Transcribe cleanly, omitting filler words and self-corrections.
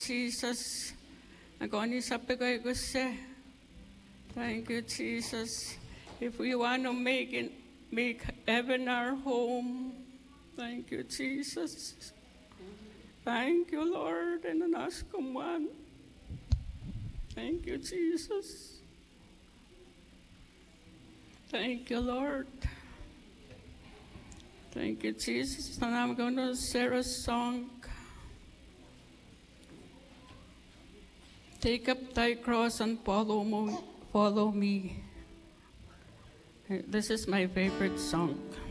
Jesus. Agoni sapegay gusse. Thank you, Jesus. If we want to make heaven our home, thank you, Jesus. Thank you, Lord, and an askum one. Thank you, Jesus. Thank you, Lord. Thank you, Jesus. And I'm going to share a song. Take up thy cross and follow me. This is my favorite song.